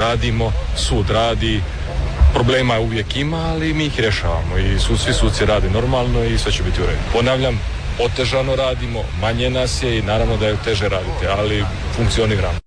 radimo, sud radi, problema uvijek ima, ali mi ih rješavamo i svi suci rade normalno i sve će biti u redu. Ponavljam, otežano radimo, manje nas je i naravno da je teže raditi, ali funkcioniramo.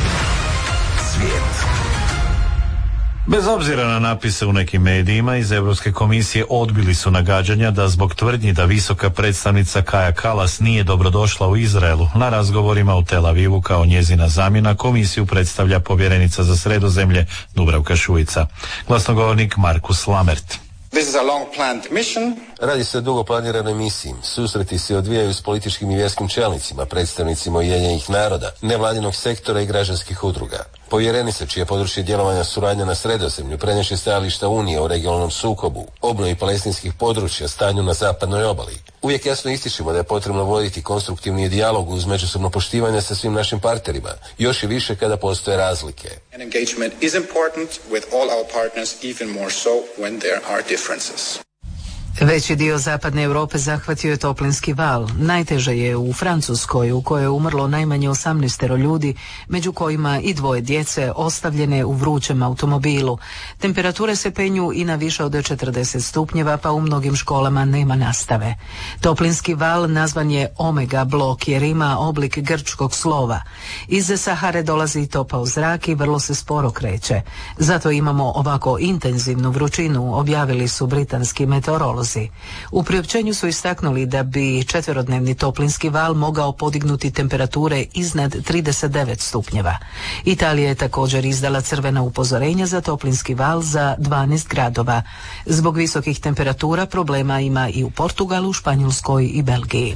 Bez obzira na napise u nekim medijima, iz Europske komisije odbili su nagađanja da zbog tvrdnji da visoka predstavnica Kaja Kallas nije dobrodošla u Izraelu, na razgovorima u Tel Avivu kao njezina zamjena komisiju predstavlja povjerenica za Sredozemlje Dubravka Šuica. Glasnogovornik Markus Lamert. This is a long-planned mission. Radi se o dugo planiranoj misiji. Susreti se odvijaju s političkim i vjerskim čelnicima, predstavnicima Ujedinjenih naroda, nevladinog sektora i građanskih udruga. Povjerenica, čije područje djelovanja suradnja na Sredozemlju, prenješe stajališta Unije o regionalnom sukobu, obnovi palestinskih područja, stanju na zapadnoj obali. Uvijek jasno ističemo da je potrebno voditi konstruktivni dijalog uz međusobno poštivanje sa svim našim partnerima, još i više kada postoje razlike. An engagement is important with all our partners, even more so when there are differences. Veći dio zapadne Europe zahvatio je toplinski val. Najteže je u Francuskoj, u kojoj je umrlo najmanje 18 ljudi, među kojima i 2 djece ostavljene u vrućem automobilu. Temperature se penju i na više od 40 stupnjeva, pa u mnogim školama nema nastave. Toplinski val nazvan je Omega blok jer ima oblik grčkog slova. Iz Sahare dolazi topao zrak i vrlo se sporo kreće. Zato imamo ovako intenzivnu vrućinu, objavili su britanski meteorolozi. U priopćenju su istaknuli da bi 4-dnevni toplinski val mogao podignuti temperature iznad 39 stupnjeva. Italija je također izdala crvena upozorenja za toplinski val za 12 gradova. Zbog visokih temperatura problema ima i u Portugalu, Španjolskoj i Belgiji.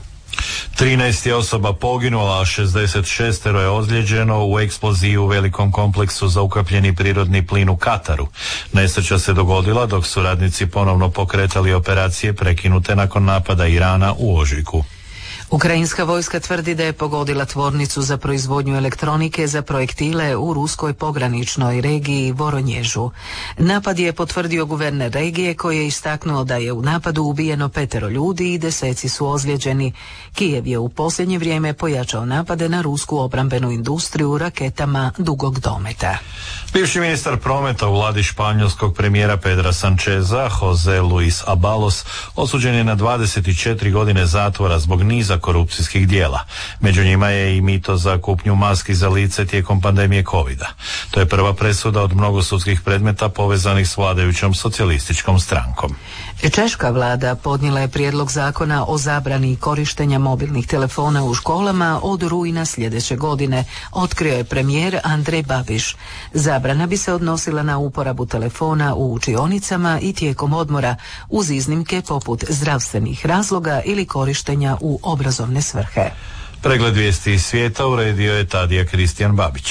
13 je osoba poginula, a 66 je ozlijeđeno u eksploziji u velikom kompleksu za ukapljeni prirodni plin u Kataru. Nesreća se dogodila dok su radnici ponovno pokretali operacije prekinute nakon napada Irana u ožujku. Ukrajinska vojska tvrdi da je pogodila tvornicu za proizvodnju elektronike za projektile u ruskoj pograničnoj regiji Voronježu. Napad je potvrdio guverner regije koji je istaknuo da je u napadu ubijeno 5 ljudi i 10 su ozlijeđeni. Kijev je u posljednje vrijeme pojačao napade na rusku obrambenu industriju raketama dugog dometa. Bivši ministar prometa u vladi španjolskog premijera Pedra Sancheza, Jose Luis Abalos, osuđen je na 24 godine zatvora zbog niza korupcijskih dijela. Među njima je i mito za kupnju maski za lice tijekom pandemije covida. To je prva presuda od mnogo sudskih predmeta povezanih s vladajućom socijalističkom strankom. Češka vlada podnijela je prijedlog zakona o zabrani korištenja mobilnih telefona u školama od rujna sljedeće godine, otkrio je premijer Andrej Babiš. Zabrana bi se odnosila na uporabu telefona u učionicama i tijekom odmora, uz iznimke poput zdravstvenih razloga ili korištenja u obrazovne svrhe. Pregled vijesti iz svijeta uredio je Tadija Kristijan Babić.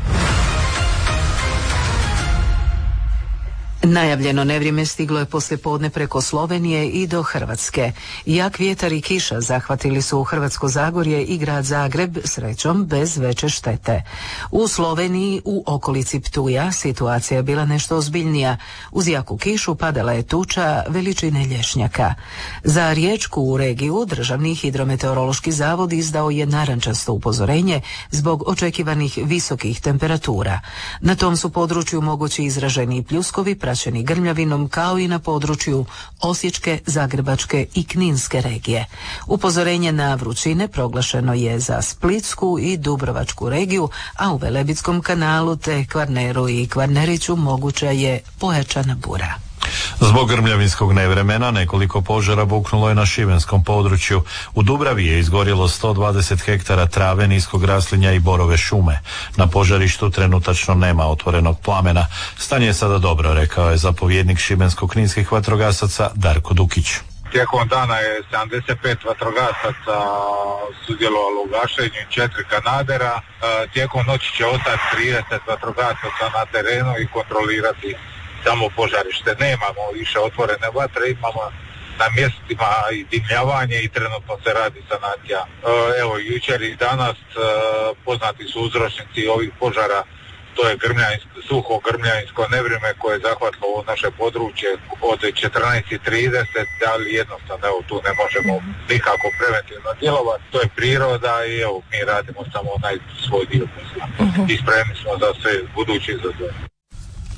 Najavljeno nevrijeme stiglo je poslijepodne preko Slovenije i do Hrvatske. Jak vjetar i kiša zahvatili su Hrvatsko Zagorje i grad Zagreb, srećom bez veće štete. U Sloveniji, u okolici Ptuja, situacija je bila nešto ozbiljnija. Uz jaku kišu padala je tuča veličine lješnjaka. Za Riječku regiju Državni hidrometeorološki zavod izdao je narančasto upozorenje zbog očekivanih visokih temperatura. Na tom su području mogući izraženi pljuskovi praćeni grmljavinom, kao i na području Osječke, Zagrebačke i Kninske regije. Upozorenje na vrućine proglašeno je za Splitsku i Dubrovačku regiju, a u Velebitskom kanalu te Kvarneru i Kvarneriću moguća je pojačana bura. Zbog grmljavinskog nevremena nekoliko požara buknulo je na šibenskom području. U Dubravi je izgorjelo 120 hektara trave, niskog raslinja i borove šume. Na požarištu trenutačno nema otvorenog plamena. Stanje je sada dobro, rekao je zapovjednik šibensko-kninskih vatrogasaca Darko Dukić. Tijekom dana je 75 vatrogasaca sudjelovalo u gašenju, 4 kanadera. Tijekom noći će ostati 30 vatrogasaca na terenu i kontrolirati samo požarište. Nemamo više otvorene vatre, imamo na mjestima i dimljavanje i trenutno se radi sanacija. Evo, jučer i danas poznati su uzročnici ovih požara, to je suho grmljansko nevrijeme koje je zahvatilo ovo naše područje od 14:30, ali jednostavno evo, tu ne možemo nikako preventivno djelovati. To je priroda i evo, mi radimo samo onaj svoj dio posla. I spremni smo za sve buduće izazove.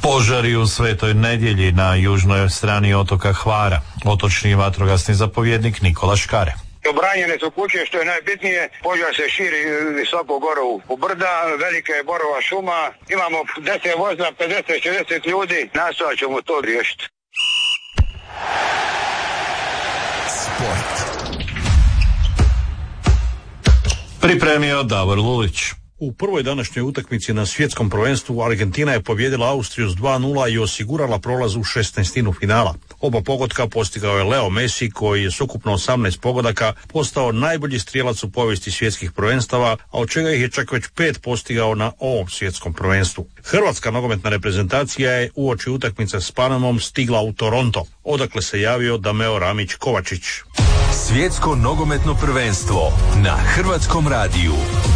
Požari u Svetoj Nedjelji na južnoj strani otoka Hvara. Otočni vatrogasni zapovjednik Nikola Škare. Obranjene su kuće, što je najbitnije, požar se širi visoko gore u brda, velika je borova šuma, imamo 10 vozila, 50-60 ljudi, nastojat ćemo to riješiti. Sport. Pripremio Davor Lulić. U prvoj današnjoj utakmici na svjetskom prvenstvu Argentina je pobijedila Austriju s 2:0 i osigurala prolaz u 16. finala. Oba pogotka postigao je Leo Messi, koji je s ukupno 18 pogodaka postao najbolji strijelac u povijesti svjetskih prvenstava, a od čega ih je čak već 5 postigao na ovom svjetskom prvenstvu. Hrvatska nogometna reprezentacija je uoči utakmice s Panamom stigla u Toronto, odakle se javio Dameo Ramić Kovačić. Svjetsko nogometno prvenstvo na Hrvatskom radiju.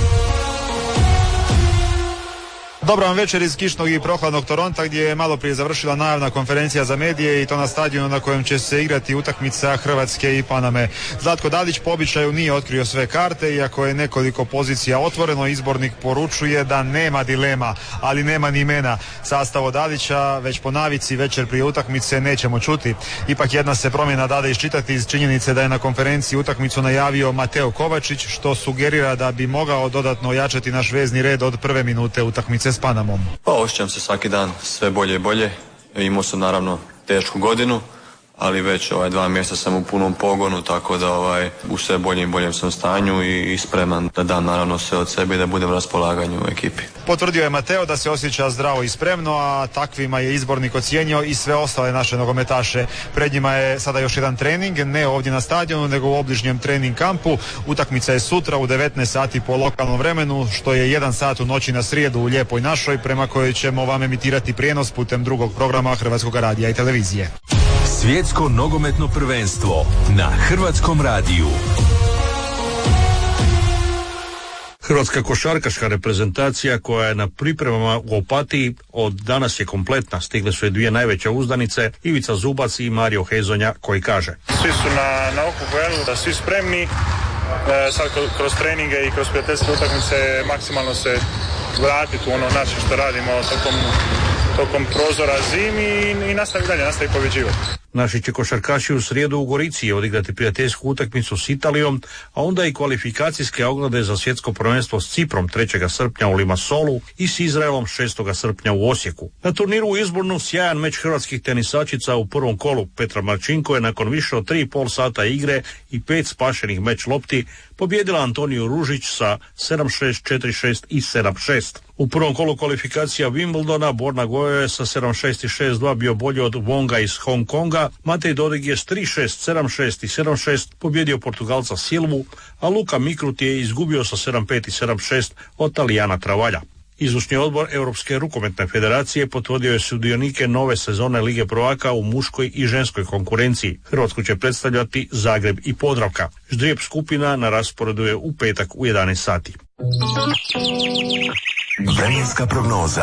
Dobro vam večer iz kišnog i prohladnog Toronta, gdje je malo prije završila najavna konferencija za medije i to na stadionu na kojem će se igrati utakmica Hrvatske i Paname. Zlatko Dalić po običaju nije otkrio sve karte, iako je nekoliko pozicija otvoreno. Izbornik poručuje da nema dilema, ali nema ni imena. Sastav Dalića već po navici večer prije utakmice nećemo čuti. Ipak jedna se promjena dade iščitati iz činjenice da je na konferenciji utakmicu najavio Mateo Kovačić, što sugerira da bi mogao dodatno ojačati naš vezni red od prve minute utakmice s Panamom. Pa osjećam se svaki dan sve bolje i bolje. Imao sam naravno tešku godinu, ali već 2 mjeseca sam u punom pogonu, tako da u sve boljem i boljem sam stanju i spreman da dam naravno sve od sebe i da budem na raspolaganju u ekipi. Potvrdio je Mateo da se osjeća zdravo i spremno, a takvima je izbornik ocijenio i sve ostale naše nogometaše. Pred njima je sada još jedan trening, ne ovdje na stadionu, nego u obližnjem trening kampu. Utakmica je sutra u 19 sati po lokalnom vremenu, što je 1 sat u noći na srijedu u Lijepoj našoj, prema kojoj ćemo vam emitirati prijenos putem drugog programa Hrvatskog radija i televizije. Svjetsko nogometno prvenstvo na Hrvatskom radiju. Hrvatska košarkaška reprezentacija, koja je na pripremama u Opatiji, od danas je kompletna. Stigle su je 2 najveće uzdanice, Ivica Zubac i Mario Hezonja, koji kaže: svi su na okupelu, da svi spremni. Sad kroz treninge i kroz prijateljske utakmice maksimalno se vratiti u ono naše što radimo tokom prozora zimi i nastavi pobjeđivati. Naši će košarkaši u srijedu u Gorici odigrati prijateljsku utakmicu s Italijom, a onda i kvalifikacijske oglede za svjetsko prvenstvo s Ciprom 3. srpnja u Limassolu i s Izraelom 6. srpnja u Osijeku. Na turniru u Izbornu sjajan meč hrvatskih tenisačica u prvom kolu. Petra Marčinko je nakon više od 3,5 sata igre i 5 spašenih meč lopti pobijedila Antoniju Ružić sa 7-6, 4-6 i 7-6. U prvom kolu kvalifikacija Wimbledona Borna Gojo je sa 7-6 i 6-2 bio bolji od Wonga iz Hong Konga. Matej Dodig je s 3-6, 7-6 i 7-6 pobjedio Portugalca Silvu, a Luka Mikrut je izgubio sa 7-5 i 7-6 od Talijana Travalja. Izvršni odbor Europske rukometne federacije potvrdio je sudionike nove sezone Lige prvaka u muškoj i ženskoj konkurenciji. Hrvatsku će predstavljati Zagreb i Podravka. Ždrijeb skupina na rasporedu je u petak u 11 sati. Vremenska prognoza.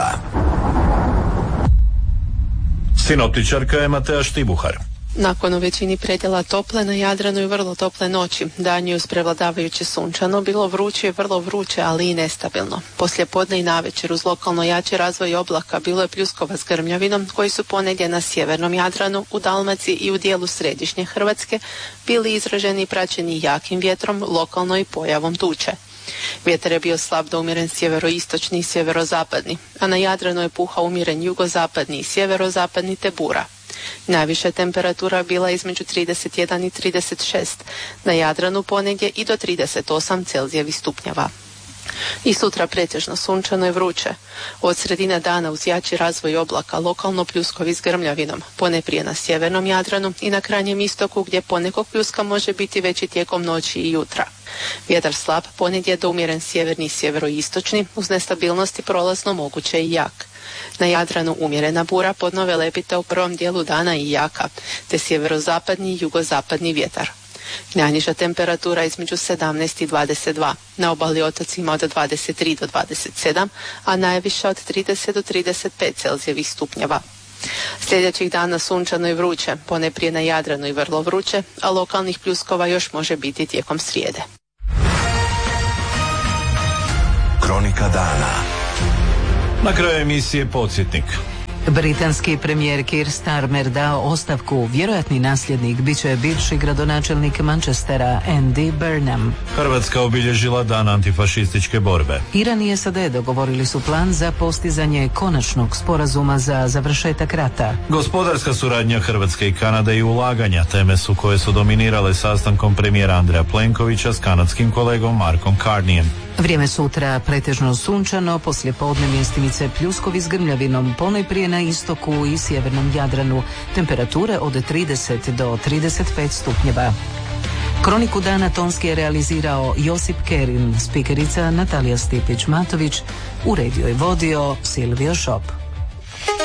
Sinoptičarka je Matea Štibuhar. Nakon u većini predjela tople, na Jadranu i vrlo tople noći. Dan je uz prevladavajuće sunčano, bilo vruće, vrlo vruće, ali i nestabilno. Poslije podne i navečer uz lokalno jači razvoj oblaka bilo je pljuskova s grmljavinom, koji su ponegdje na sjevernom Jadranu, u Dalmaciji i u dijelu središnje Hrvatske bili izraženi i praćeni jakim vjetrom, lokalno i pojavom tuče. Vjetar je bio slab do umjeren sjeveroistočni i sjeverozapadni, a na Jadranu je puhao umjeren jugozapadni i sjeverozapadni te bura. Najviša temperatura bila između 31 i 36, na Jadranu ponegdje i do 38 Celzijevih stupnjeva. I sutra pretežno sunčano i vruće. Od sredine dana uz jači razvoj oblaka, lokalno pljuskovi s grmljavinom, ponajprije na sjevernom Jadranu i na krajnjem istoku, gdje ponekog pljuska može biti veći tijekom noći i jutra. Vjetar slab, ponegdje do umjeren sjeverni i sjeveroistočni, uz nestabilnosti prolazno moguće i jak. Na Jadranu umjerena bura, podno Velebita u prvom dijelu dana i jaka, te sjeverozapadni i jugozapadni vjetar. Najniža temperatura između 17 i 22, na obali otocima od 23 do 27, a najviša od 30 do 35 Celzijevih stupnjeva. Sljedećih dana sunčano i vruće, ponajprije na Jadranu i vrlo vruće, a lokalnih pljuskova još može biti tijekom srijede. Kronika dana. Na kraju emisije podsjetnik. Britanski premijer Keir Starmer dao ostavku. Vjerojatni nasljednik bit će bivši gradonačelnik Manchestera Andy Burnham. Hrvatska obilježila dan antifašističke borbe. Iran i SAD dogovorili su plan za postizanje konačnog sporazuma za završetak rata. Gospodarska suradnja Hrvatske i Kanade i ulaganja teme su koje su dominirale sastankom premijera Andreja Plenkovića s kanadskim kolegom Markom Carneyem. Vrijeme sutra pretežno sunčano, poslijepodne mjestimice pljuskovi s grmljavinom, ponajprije na istoku i sjevernom Jadranu, temperature od 30 do 35 stupnjeva. Kroniku dana tonski je realizirao Josip Kerin, spikerica Natalija Stipić-Matović, uredio i vodio Silvio Šop.